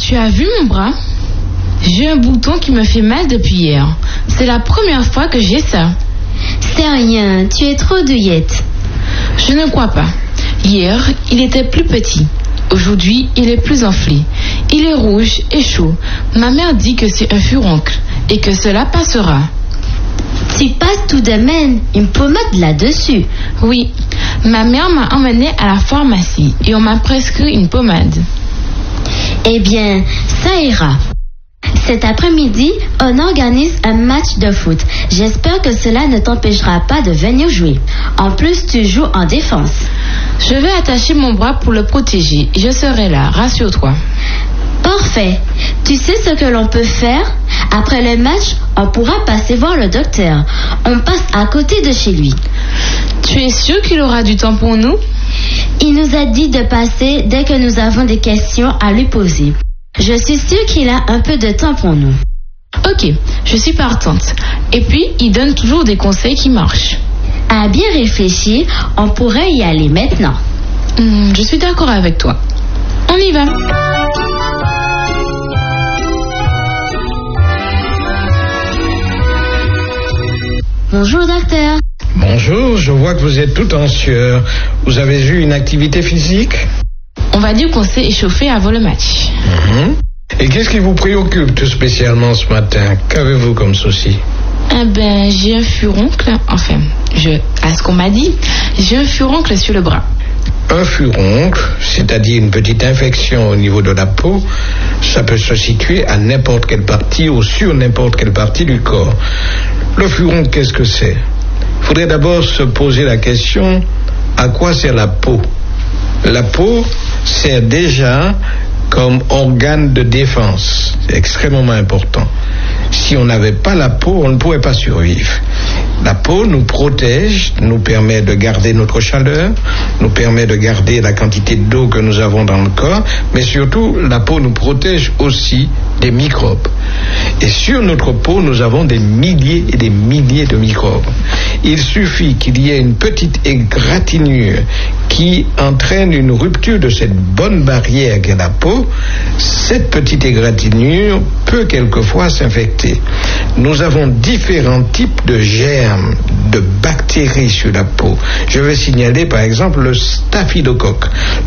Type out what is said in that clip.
Tu as vu mon bras? J'ai un bouton qui me fait mal depuis hier. C'est la première fois que j'ai ça. C'est rien, tu es trop douillette. Je ne crois pas. Hier, il était plus petit. Aujourd'hui, il est plus enflé. Il est rouge et chaud. Ma mère dit que c'est un furoncle et que cela passera. Tu passes tout de même une pommade là-dessus. Oui, ma mère m'a emmené à la pharmacie et on m'a prescrit une pommade. Eh bien, ça ira. Cet après-midi, on organise un match de foot. J'espère que cela ne t'empêchera pas de venir jouer. En plus, tu joues en défense. Je vais attacher mon bras pour le protéger. Je serai là, rassure-toi. Parfait. Tu sais ce que l'on peut faire? Après le match, on pourra passer voir le docteur. On passe à côté de chez lui. Tu es sûr qu'il aura du temps pour nous? Il nous a dit de passer dès que nous avons des questions à lui poser. Je suis sûre qu'il a un peu de temps pour nous. Ok, je suis partante. Et puis, il donne toujours des conseils qui marchent. À bien réfléchir, on pourrait y aller maintenant. Je suis d'accord avec toi. On y va. Bonjour docteur. Bonjour, je vois que vous êtes tout en sueur. Vous avez eu une activité physique? On va dire qu'on s'est échauffé avant le match. Et qu'est-ce qui vous préoccupe tout spécialement ce matin? Qu'avez-vous comme souci? J'ai un furoncle. Enfin, à ce qu'on m'a dit, j'ai un furoncle sur le bras. Un furoncle, c'est-à-dire une petite infection au niveau de la peau, ça peut se situer à n'importe quelle partie ou sur n'importe quelle partie du corps. Le furoncle, qu'est-ce que c'est? Il faudrait d'abord se poser la question, à quoi sert la peau? La peau sert déjà comme organe de défense. C'est extrêmement important. Si on n'avait pas la peau, on ne pourrait pas survivre. La peau nous protège, nous permet de garder notre chaleur, nous permet de garder la quantité d'eau que nous avons dans le corps, mais surtout, la peau nous protège aussi des microbes. Et sur notre peau, nous avons des milliers et des milliers de microbes. Il suffit qu'il y ait une petite égratignure qui entraîne une rupture de cette bonne barrière qu'est la peau. Cette petite égratignure peut quelquefois s'infecter. Nous avons différents types de germes, de bactéries sur la peau. Je vais signaler par exemple le staphylocoque.